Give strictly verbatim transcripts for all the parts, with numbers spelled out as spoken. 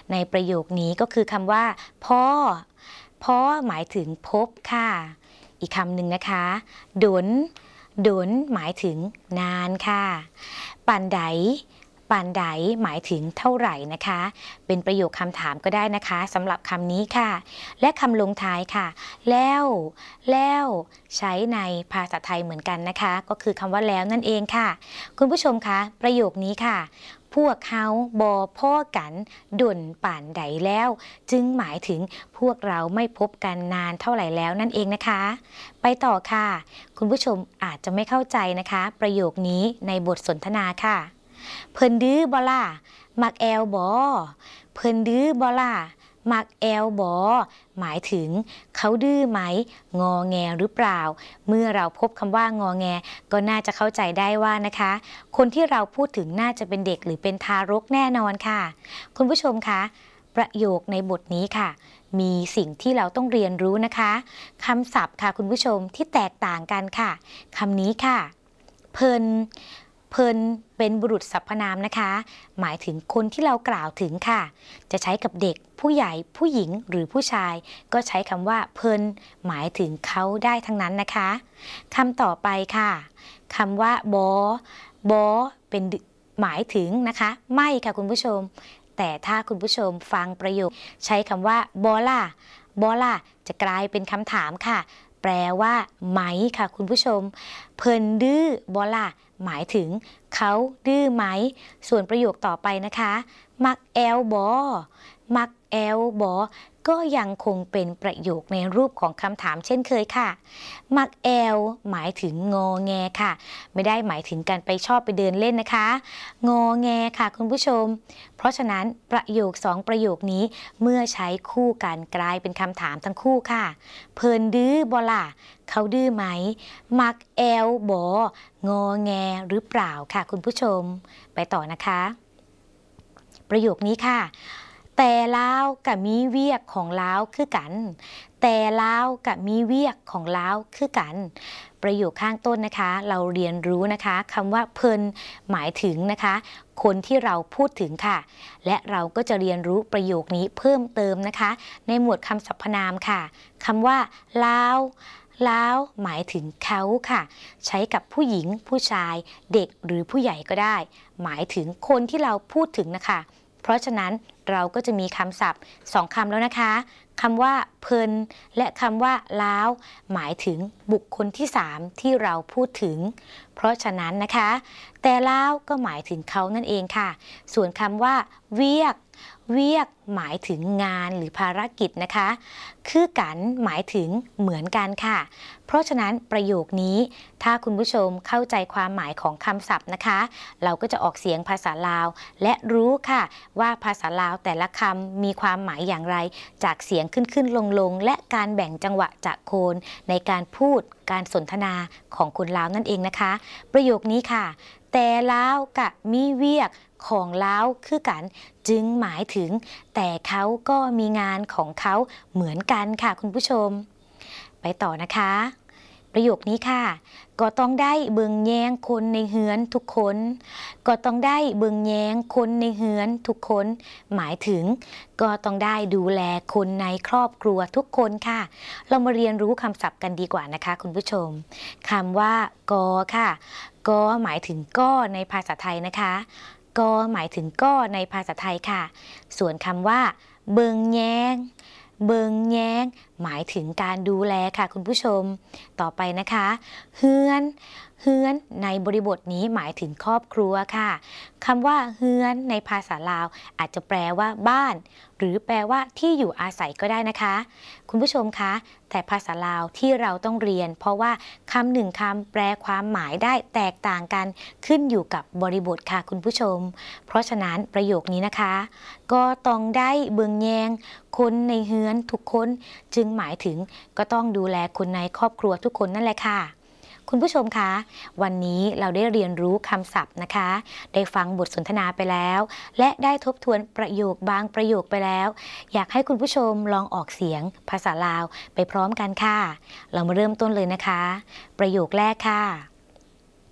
ในประโยคนี้ก็คือคำว่าพ่อพ่อหมายถึงพบค่ะอีกคำหนึ่งนะคะดนดนหมายถึงนานค่ะปันไดปันไดหมายถึงเท่าไหร่นะคะเป็นประโยคคำถามก็ได้นะคะสำหรับคำนี้ค่ะและคำลงท้ายค่ะแล้วแล้วใช้ในภาษาไทยเหมือนกันนะคะก็คือคำว่าแล้วนั่นเองค่ะคุณผู้ชมคะประโยคนี้ค่ะพวกเขาบอพ่อกันด่นป่านใดแล้วจึงหมายถึงพวกเราไม่พบกันนานเท่าไหร่แล้วนั่นเองนะคะไปต่อค่ะคุณผู้ชมอาจจะไม่เข้าใจนะคะประโยคนี้ในบทสนทนาค่ะเพิ่นดื้อบอล่ะมักแอลบอเพิ่นดื้อบอล่ะมักแอลบอหมายถึงเขาดื้อไหมงอแงหรือเปล่าเมื่อเราพบคำว่างอแงก็น่าจะเข้าใจได้ว่านะคะคนที่เราพูดถึงน่าจะเป็นเด็กหรือเป็นทารกแน่นอนค่ะคุณผู้ชมคะประโยคในบทนี้ค่ะมีสิ่งที่เราต้องเรียนรู้นะคะคำศัพท์ค่ะคุณผู้ชมที่แตกต่างกันค่ะคำนี้ค่ะเพิ่นเพิ่นเป็นบุรุษสรรพนามนะคะหมายถึงคนที่เรากล่าวถึงค่ะจะใช้กับเด็กผู้ใหญ่ผู้หญิงหรือผู้ชายก็ใช้คำว่าเพิ่นหมายถึงเขาได้ทั้งนั้นนะคะคำต่อไปค่ะคำว่าบอบอเป็นหมายถึงนะคะไม่ค่ะคุณผู้ชมแต่ถ้าคุณผู้ชมฟังประโยคใช้คำว่าบอล่ะบอล่ะจะกลายเป็นคำถามค่ะแปลว่าไหมค่ะคุณผู้ชมเพิ่นดื้อบอล่ะหมายถึงเขาดื้อไหมส่วนประโยคต่อไปนะคะมักแอลบอมักแอลบอก็ยังคงเป็นประโยคในรูปของคำถามเช่นเคยค่ะมักแอลหมายถึงงอแงค่ะไม่ได้หมายถึงการไปชอบไปเดินเล่นนะคะงอแงค่ะคุณผู้ชมเพราะฉะนั้นประโยคสองประโยคนี้เมื่อใช้คู่กันกลายเป็นคำถามทั้งคู่ค่ะเพิ่นดื้อบอล่ะเขาดื้อไหมมักแอลบอกอแงหรือเปล่าค่ะคุณผู้ชมไปต่อนะคะประโยคนี้ค่ะแต่ลาวกับมีเวียกของลาวคือกันแต่ลาวกับมีเวียกของลาวคือกันประโยคข้างต้นนะคะเราเรียนรู้นะคะคำว่าเพิ่นหมายถึงนะคะคนที่เราพูดถึงค่ะและเราก็จะเรียนรู้ประโยคนี้เพิ่มเติมนะคะในหมวดคำสรรพนามค่ะคำว่าลาวลาวหมายถึงเขาค่ะใช้กับผู้หญิงผู้ชายเด็กหรือผู้ใหญ่ก็ได้หมายถึงคนที่เราพูดถึงนะคะเพราะฉะนั้นเราก็จะมีคำศัพท์สองคำแล้วนะคะคำว่าเพิ่นและคำว่าล้าวหมายถึงบุคคลที่สามที่เราพูดถึงเพราะฉะนั้นนะคะแต่ล้าวก็หมายถึงเขานั่นเองค่ะส่วนคำว่าเวียกเวียกหมายถึงงานหรือภารกิจนะคะคือกันหมายถึงเหมือนกันค่ะเพราะฉะนั้นประโยคนี้ถ้าคุณผู้ชมเข้าใจความหมายของคำศัพท์นะคะเราก็จะออกเสียงภาษาลาวและรู้ค่ะว่าภาษาลาวแต่ละคำมีความหมายอย่างไรจากเสียงขึ้นขึ้นลงลงและการแบ่งจังหวะจากโคนในการพูดการสนทนาของคนลาวนั่นเองนะคะประโยคนี้ค่ะแต่ลาวกะมีเวียกของลาวคือกันจึงหมายถึงแต่เขาก็มีงานของเขาเหมือนกันค่ะคุณผู้ชมไปต่อนะคะประโยคนี้ค่ะก็ต้องได้เบิ่งแยงคนในเฮือนทุกคนก็ต้องได้เบิ่งแยงคนในเฮือนทุกคนหมายถึงก็ต้องได้ดูแลคนในครอบครัวทุกคนค่ะเรามาเรียนรู้คำศัพท์กันดีกว่านะคะคุณผู้ชมคำว่ากอค่ะกอหมายถึงก็ในภาษาไทยนะคะกอหมายถึงก็ในภาษาไทยค่ะส่วนคำว่าเบิ่งแยงเบิงแย้งหมายถึงการดูแลค่ะคุณผู้ชมต่อไปนะคะเฮือนเฮือนในบริบทนี้หมายถึงครอบครัวค่ะคำว่าเฮือนในภาษาลาวอาจจะแปลว่าบ้านหรือแปลว่าที่อยู่อาศัยก็ได้นะคะคุณผู้ชมคะแต่ภาษาลาวที่เราต้องเรียนเพราะว่าคำหนึ่งคำแปลความหมายได้แตกต่างกันขึ้นอยู่กับบริบทค่ะคุณผู้ชมเพราะฉะนั้นประโยคนี้นะคะก็ต้องได้เบิ่งแยงคนในเฮือนทุกคนจึงหมายถึงก็ต้องดูแลคนในครอบครัวทุกคนนั่นแหละค่ะคุณผู้ชมคะวันนี้เราได้เรียนรู้คำศัพท์นะคะได้ฟังบทสนทนาไปแล้วและได้ทบทวนประโยคบางประโยคไปแล้วอยากให้คุณผู้ชมลองออกเสียงภาษาลาวไปพร้อมกันค่ะเรามาเริ่มต้นเลยนะคะประโยคแรกค่ะ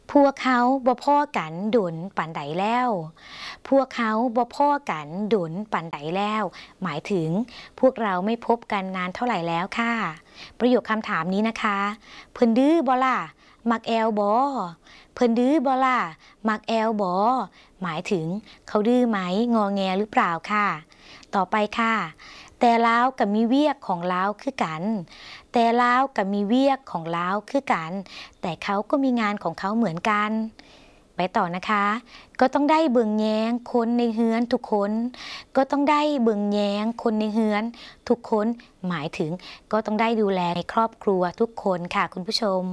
พวกเขาบ่พ่อกันโดนปันใดแล้วพวกเขาบ่พ่อกันโดนปันใดแล้วหมายถึงพวกเราไม่พบกันนานเท่าไหร่แล้วค่ะประโยคคำถามนี้นะคะเพิ่นดื้อบ่ล่ะมักแอลบ่เพิ่นดื้อบ่ล่ะมักแอลบ่หมายถึงเขาดื้อไหมงอแงหรือเปล่าค่ะต่อไปค่ะแต่ลาวกับมีเวียกของลาวคือกันแต่ลาวกับมีเวียกของลาวคือกันแต่เขาก็มีงานของเขาเหมือนกันไปต่อนะคะก็ต้องได้เบิ่งแยงคนในเฮือนทุกคนก็ต้องได้เบิ่งแยงคนในเฮือนทุกคนหมายถึงก็ต้องได้ดูแลในครอบครัวทุกคนค่ะคุณผู้ชม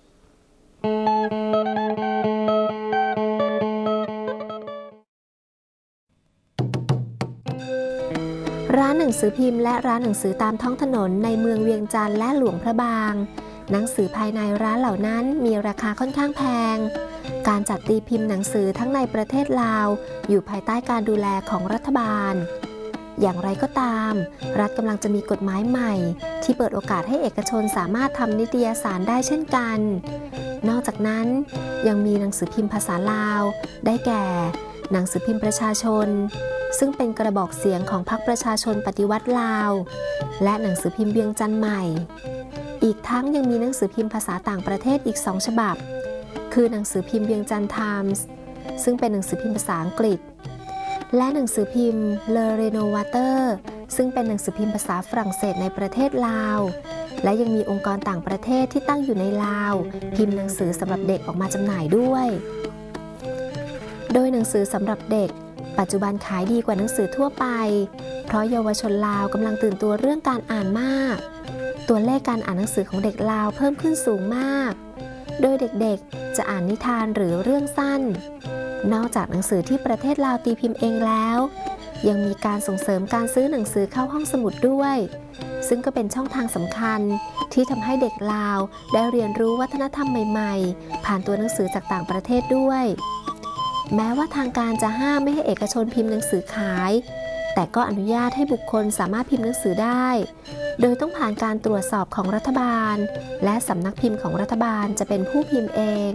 ร้านหนังสือพิมพ์และร้านหนังสือตามท้องถนนในเมืองเวียงจันทร์และหลวงพระบางหนังสือภายในร้านเหล่านั้นมีราคาค่อนข้างแพงการจัดตีพิมพ์หนังสือทั้งในประเทศลาวอยู่ภายใต้การดูแลของรัฐบาลอย่างไรก็ตามรัฐกำลังจะมีกฎหมายใหม่ที่เปิดโอกาสให้เอกชนสามารถทำนิตยสารได้เช่นกันนอกจากนั้นยังมีหนังสือพิมพ์ภาษาลาวได้แก่หนังสือพิมพ์ประชาชนซึ่งเป็นกระบอกเสียงของพรรคประชาชนปฏิวัติลาวและหนังสือพิมพ์เวียงจันทร์ใหม่อีกทั้งยังมีหนังสือพิมพ์ภาษาต่างประเทศอีกสองฉบับคือหนังสือพิมพ์เวียงจันทร์ไทมส์ซึ่งเป็นหนังสือพิมพ์ภาษาอังกฤษและหนังสือพิมพ์เลเรโนวาเตอร์ซึ่งเป็นหนังสือพิมพ์ภาษาฝรั่งเศสในประเทศลาวและยังมีองค์กรต่างประเทศที่ตั้งอยู่ในลาวพิมพ์หนังสือสำหรับเด็กออกมาจำหน่ายด้วยโดยหนังสือสำหรับเด็กปัจจุบันขายดีกว่าหนังสือทั่วไปเพราะเยาวชนลาวกำลังตื่นตัวเรื่องการอ่านมากตัวเลขการอ่านหนังสือของเด็กลาวเพิ่มขึ้นสูงมากโดยเด็กๆจะอ่านนิทานหรือเรื่องสั้นนอกจากหนังสือที่ประเทศลาวตีพิมพ์เองแล้วยังมีการส่งเสริมการซื้อหนังสือเข้าห้องสมุดด้วยซึ่งก็เป็นช่องทางสำคัญที่ทำให้เด็กลาวได้เรียนรู้วัฒนธรรมใหม่ๆผ่านตัวหนังสือจากต่างประเทศด้วยแม้ว่าทางการจะห้ามไม่ให้เอกชนพิมพ์หนังสือขายแต่ก็อนุญาตให้บุคคลสามารถพิมพ์หนังสือได้โดยต้องผ่านการตรวจสอบของรัฐบาลและสำนักพิมพ์ของรัฐบาลจะเป็นผู้พิมพ์เอง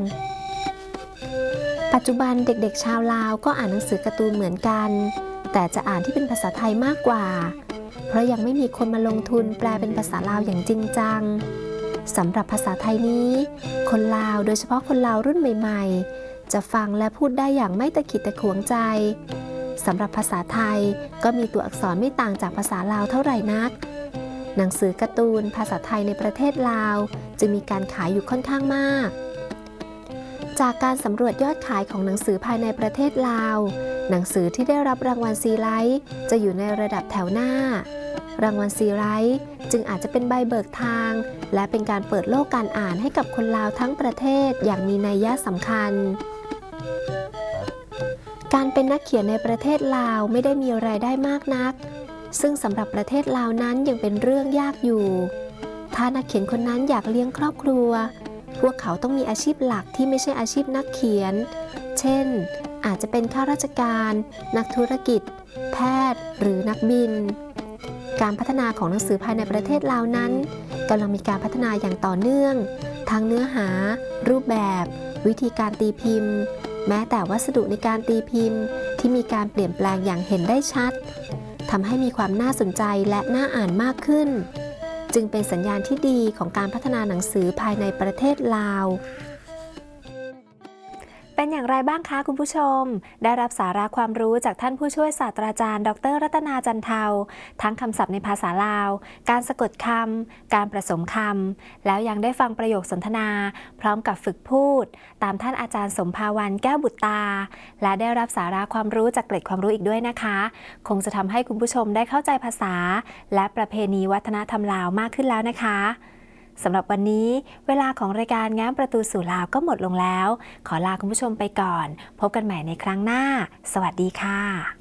ปัจจุบันเด็กๆชาวลาวก็อ่านหนังสือการ์ตูนเหมือนกันแต่จะอ่านที่เป็นภาษาไทยมากกว่าเพราะยังไม่มีคนมาลงทุนแปลเป็นภาษาลาวอย่างจริงจังสำหรับภาษาไทยนี้คนลาวโดยเฉพาะคนลาวรุ่นใหม่ๆจะฟังและพูดได้อย่างไม่ตะขิดตะขวงใจสำหรับภาษาไทยก็มีตัวอักษรไม่ต่างจากภาษาลาวเท่าไหร่นักหนังสือการ์ตูนภาษาไทยในประเทศลาวจะมีการขายอยู่ค่อนข้างมากจากการสำรวจยอดขายของหนังสือภายในประเทศลาวหนังสือที่ได้รับรางวัลซีไลท์จะอยู่ในระดับแถวหน้ารางวัลซีไลท์จึงอาจจะเป็นใบเบิกทางและเป็นการเปิดโลกการอ่านให้กับคนลาวทั้งประเทศอย่างมีนัยสำคัญการเป็นนักเขียนในประเทศลาวไม่ได้มีรายได้มากนักซึ่งสำหรับประเทศลาวนั้นยังเป็นเรื่องยากอยู่ถ้านักเขียนคนนั้นอยากเลี้ยงครอบครัวพวกเขาต้องมีอาชีพหลักที่ไม่ใช่อาชีพนักเขียนเช่นอาจจะเป็นข้าราชการนักธุรกิจแพทย์หรือนักบินการพัฒนาของหนังสือภายในประเทศลาวนั้นกำลังมีการพัฒนาอย่างต่อเนื่องทั้งเนื้อหารูปแบบวิธีการตีพิมพ์แม้แต่วัสดุในการตีพิมพ์ที่มีการเปลี่ยนแปลงอย่างเห็นได้ชัดทำให้มีความน่าสนใจและน่าอ่านมากขึ้นจึงเป็นสัญญาณที่ดีของการพัฒนาหนังสือภายในประเทศลาวเป็นอย่างไรบ้างคะคุณผู้ชมได้รับสาระความรู้จากท่านผู้ช่วยศาสตราจารย์ดร.รัตนาจันเทาทั้งคำศัพท์ในภาษาลาวการสะกดคำการผสมคำแล้วยังได้ฟังประโยคสนทนาพร้อมกับฝึกพูดตามท่านอาจารย์สมภาวันแก้วบุตรตาและได้รับสาระความรู้จากเกร็ดความรู้อีกด้วยนะคะคงจะทำให้คุณผู้ชมได้เข้าใจภาษาและประเพณีวัฒนธรรมลาวมากขึ้นแล้วนะคะสำหรับวันนี้เวลาของรายการแง้มประตูสู่ลาวก็หมดลงแล้วขอลาคุณผู้ชมไปก่อนพบกันใหม่ในครั้งหน้าสวัสดีค่ะ